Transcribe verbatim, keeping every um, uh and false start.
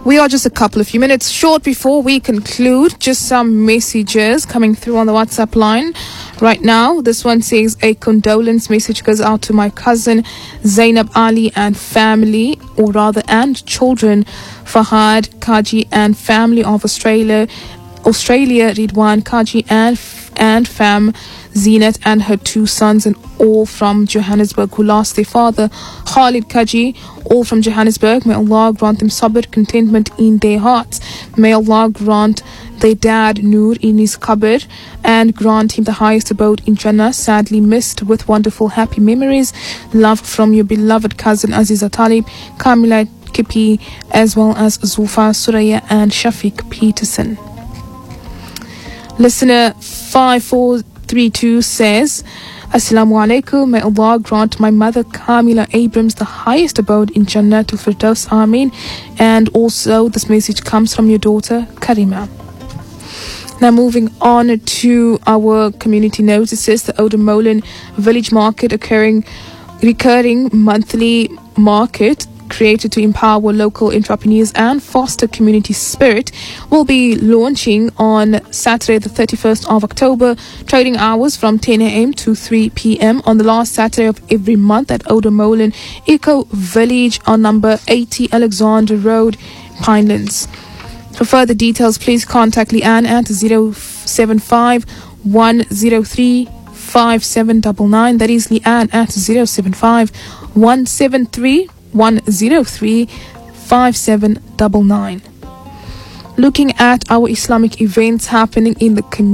We are just a couple of few minutes short before we conclude. Just some messages coming through on the WhatsApp line right now. This one says, a condolence message goes out to my cousin Zainab Ali and family, or rather and children, Fahad Kaji and family of Australia, Australia Ridwan Kaji and and fam Zinat and her two sons, and all from Johannesburg, who lost their father Khalid Kaji, all from Johannesburg. May Allah grant them sabr, contentment in their hearts. May Allah grant their dad Noor in his qabr and grant him the highest abode in Jannah. Sadly missed with wonderful happy memories. Love from your beloved cousin Aziza Talib, Kamila Kipi, as well as Zulfa Suraya and Shafiq Peterson. Listener five four three two says, Assalamu alaikum. May Allah grant my mother Kamila Abrams the highest abode in Jannatul Firdaus. Ameen. And also this message comes from your daughter Karima. Now moving on to our community notices. The Oudtshoorn Village Market, occurring recurring monthly market created to empower local entrepreneurs and foster community spirit, will be launching on Saturday the thirty-first of October. Trading hours from ten a.m. to three p.m. on the last Saturday of every month at Oudtshoorn Eco Village on number eighty Alexander Road, Pinelands. For further details, please contact Leanne at zero seven five one zero three five seven nine nine. That is Leanne at zero seven five one seven three one zero three five seven nine nine. Looking at our Islamic events happening in the community.